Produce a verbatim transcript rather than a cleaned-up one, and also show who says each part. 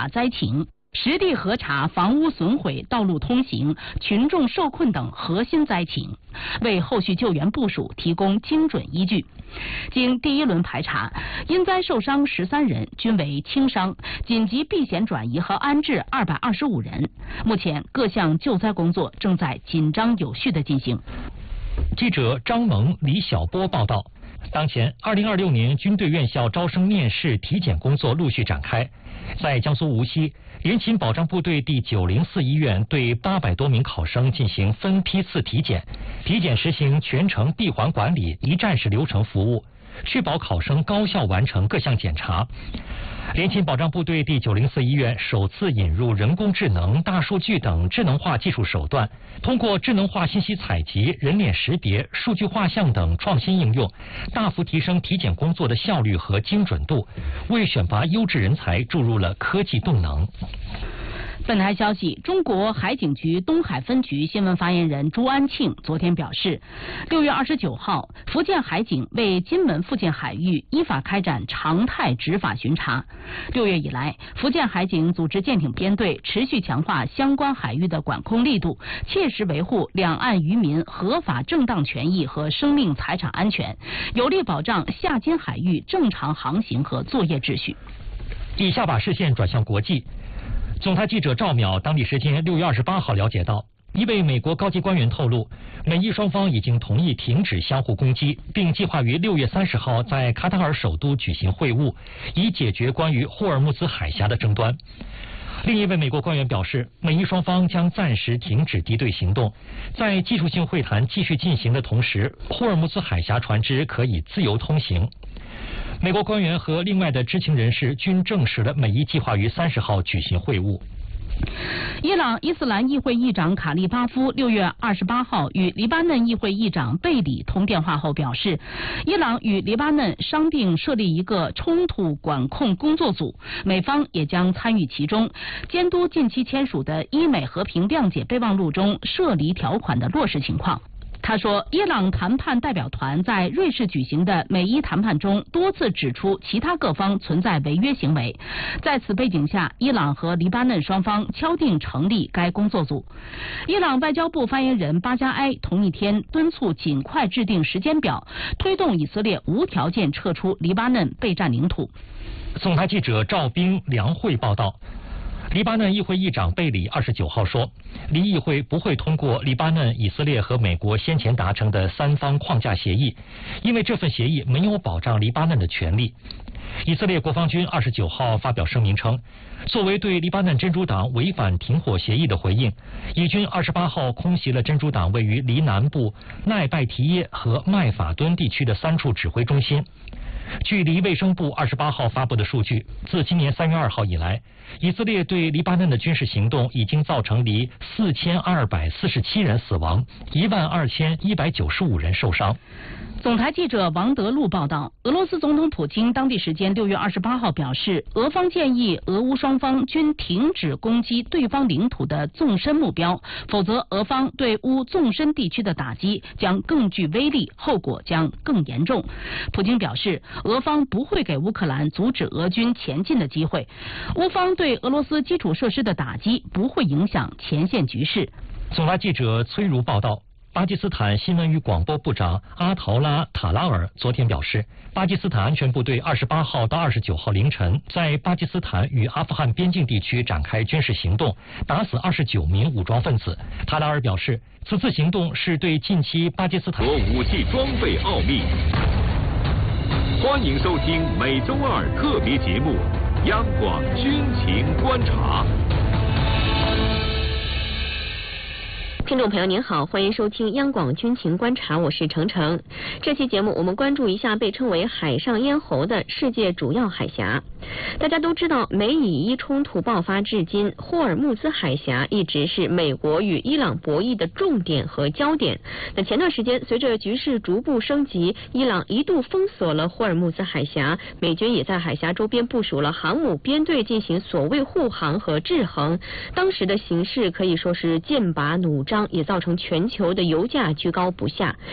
Speaker 1: 查灾情，实地核查房屋损毁、道路通行、群众受困等核心灾情，为后续救援部署提供精准依据。经第一轮排查，因灾受伤十三人，均为轻伤，紧急避险转移和安置二百二十五人。目前各项救灾工作正在紧张有序地进行。
Speaker 2: 记者张萌、李晓波报道。当前，二零二六年军队院校招生面试体检工作陆续展开。在江苏无锡，联勤保障部队第九零四医院对八百多名考生进行分批次体检，体检实行全程闭环管理、一站式流程服务，确保考生高效完成各项检查。联勤保障部队第九零四医院首次引入人工智能、大数据等智能化技术手段，通过智能化信息采集、人脸识别、数据画像等创新应用，大幅提升体检工作的效率和精准度，为选拔优质人才注入了科技动能。
Speaker 1: 本台消息，中国海警局东海分局新闻发言人朱安庆昨天表示，六月二十九号，福建海警为金门附近海域依法开展常态执法巡查。六月以来，福建海警组织舰艇编队持续强化相关海域的管控力度，切实维护两岸渔民合法正当权益和生命财产安全，有力保障下金海域正常航行和作业秩序。
Speaker 2: 以下把视线转向国际。总台记者赵淼当地时间六月二十八号了解到，一位美国高级官员透露，美伊双方已经同意停止相互攻击，并计划于六月三十号在卡塔尔首都举行会晤，以解决关于霍尔木兹海峡的争端。另一位美国官员表示，美伊双方将暂时停止敌对行动，在技术性会谈继续进行的同时，霍尔木兹海峡船只可以自由通行。美国官员和另外的知情人士均证实了美伊计划于三十号举行会晤。
Speaker 1: 伊朗伊斯兰议会议长卡利巴夫六月二十八号与黎巴嫩议会议长贝里通电话后表示，伊朗与黎巴嫩商定设立一个冲突管控工作组，美方也将参与其中，监督近期签署的伊美和平谅解备忘录中涉离条款的落实情况。他说，伊朗谈判代表团在瑞士举行的美伊谈判中多次指出其他各方存在违约行为，在此背景下，伊朗和黎巴嫩双方敲定成立该工作组。伊朗外交部发言人巴加埃同一天敦促尽快制定时间表，推动以色列无条件撤出黎巴嫩被占领土。
Speaker 2: 总台记者赵冰、梁慧报道。黎巴嫩议会议长贝里二十九号说，黎议会不会通过黎巴嫩、以色列和美国先前达成的三方框架协议，因为这份协议没有保障黎巴嫩的权利。以色列国防军二十九号发表声明称，作为对黎巴嫩真主党违反停火协议的回应，以军二十八号空袭了真主党位于黎南部奈拜提耶和麦法敦地区的三处指挥中心。据黎卫生部二十八号发布的数据，自今年三月二号以来，以色列对黎巴嫩的军事行动已经造成黎四千二百四十七人死亡，一万二千一百九十五人受伤。
Speaker 1: 总台记者王德禄报道，俄罗斯总统普京当地时间六月二十八号表示，俄方建议俄乌双方均停止攻击对方领土的纵深目标，否则俄方对乌纵深地区的打击将更具威力，后果将更严重。普京表示，俄方不会给乌克兰阻止俄军前进的机会，乌方对俄罗斯基础设施的打击不会影响前线局势。
Speaker 2: 总台记者崔如报道。巴基斯坦新闻与广播部长阿陶拉·塔拉尔昨天表示，巴基斯坦安全部队二十八号到二十九号凌晨在巴基斯坦与阿富汗边境地区展开军事行动，打死二十九名武装分子。塔拉尔表示，此次行动是对近期巴基斯坦
Speaker 3: 和武器装备奥秘。欢迎收听每周二特别节目《央广军情观察》。
Speaker 4: 听众朋友您好，欢迎收听央广军情观察，我是程程。这期节目我们关注一下被称为海上咽喉的世界主要海峡。大家都知道，美以伊冲突爆发至今，霍尔木兹海峡一直是美国与伊朗博弈的重点和焦点。那前段时间，随着局势逐步升级，伊朗一度封锁了霍尔木兹海峡，美军也在海峡周边部署了航母编队进行所谓护航和制衡。当时的形势可以说是剑拔弩张，也造成全球的油价居高不下。